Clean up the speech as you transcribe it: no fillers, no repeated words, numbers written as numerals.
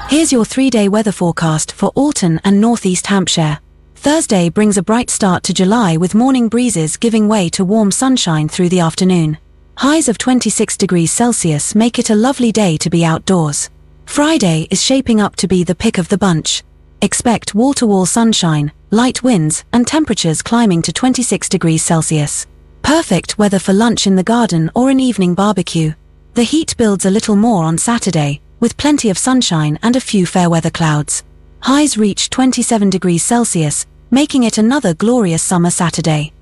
Here's your 3-day weather forecast for Alton and Northeast Hampshire. Thursday brings a bright start to July with morning breezes giving way to warm sunshine through the afternoon. Highs of 26 degrees Celsius make it a lovely day to be outdoors. Friday is shaping up to be the pick of the bunch. Expect wall-to-wall sunshine, light winds, and temperatures climbing to 26 degrees Celsius. Perfect weather for lunch in the garden or an evening barbecue. The heat builds a little more on Saturday, with plenty of sunshine and a few fair weather clouds. Highs reach 27 degrees Celsius, making it another glorious summer Saturday.